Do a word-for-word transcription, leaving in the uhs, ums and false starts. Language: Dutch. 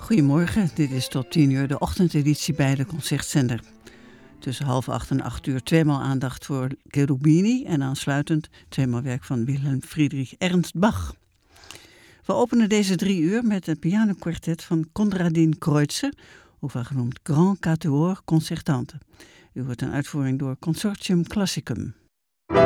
Goedemorgen, dit is tot tien uur de ochtendeditie bij de Concertzender. Tussen half acht en acht uur tweemaal aandacht voor Cherubini en aansluitend tweemaal werk van Wilhelm Friedrich Ernst Bach. We openen deze drie uur met een pianokwartet van Konradin Kreutzer, ook wel genoemd Grand Quatuor Concertante. U hoort een uitvoering door Consortium Classicum.